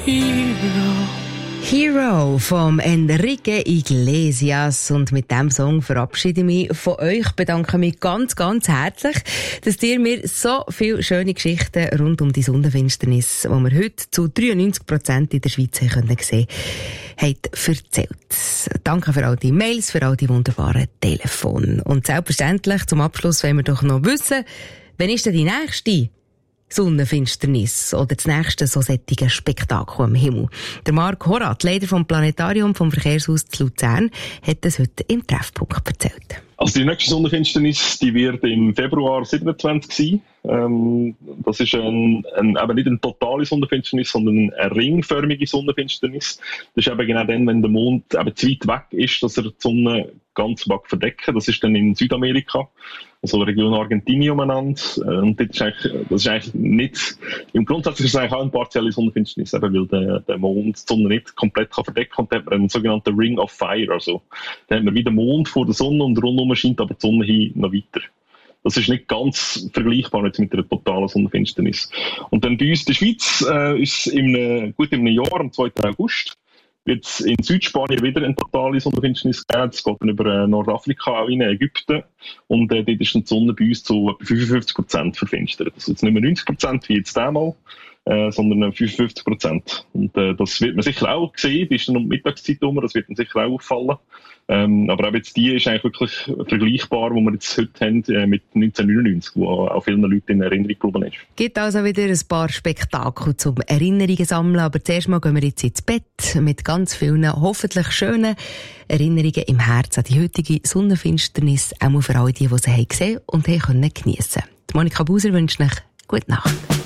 Hero vom Enrique Iglesias. Und mit diesem Song verabschiede ich mich von euch. Bedanke mich ganz, ganz herzlich, dass ihr mir so viele schöne Geschichten rund um die Sonnenfinsternis, die wir heute zu 93% in der Schweiz sehen können, habt erzählt. Danke für all die Mails, für all die wunderbaren Telefone. Und selbstverständlich, zum Abschluss wollen wir doch noch wissen, wann ist denn die nächste Sonnenfinsternis oder das nächste so sättige Spektakel am Himmel? Der Marc Horath, Leiter vom Planetarium vom Verkehrshaus zu Luzern, hat das heute im Treffpunkt erzählt. Also die nächste Sonnenfinsternis, die wird im Februar 27 sein. Das ist eben nicht eine totale Sonnenfinsternis, sondern eine ringförmige Sonnenfinsternis. Das ist eben genau dann, wenn der Mond eben zu weit weg ist, dass er die Sonne ganz verdecken. Das ist dann in Südamerika, also Region Argentinien umeinander. Und das ist eigentlich nicht, im Grundsatz ist es eigentlich auch eine partielle Sonnenfinsternis, eben weil der Mond die Sonne nicht komplett verdecken kann. Und da hat man einen sogenannten Ring of Fire. Also da hat man wie den Mond vor der Sonne und rundum scheint aber die Sonne hin noch weiter. Das ist nicht ganz vergleichbar jetzt mit einer totalen Sonnenfinsternis. Und dann bei uns in der Schweiz ist in einem Jahr, am 2. August, wird es in Südspanien wieder eine totale Sonnenfinsternis geben. Es geht dann über Nordafrika auch in Ägypten. Und dort ist die Sonne bei uns zu 55% verfinstert. Also jetzt nicht mehr 90% wie jetzt einmal, sondern 55%. Und das wird man sicher auch sehen. Die ist dann um die Mittagszeit rum, das wird dann sicher auch auffallen. Aber auch jetzt die ist eigentlich wirklich vergleichbar, wo wir jetzt heute haben, mit 1999, wo auch vielen Leuten in Erinnerung geblieben ist. Es gibt also wieder ein paar Spektakel zum Erinnerungen sammeln, aber zuerst mal gehen wir jetzt ins Bett mit ganz vielen hoffentlich schönen Erinnerungen im Herzen an die heutige Sonnenfinsternis, auch für alle die sie gesehen und geniessen konnten. Monika Buser wünscht euch gute Nacht.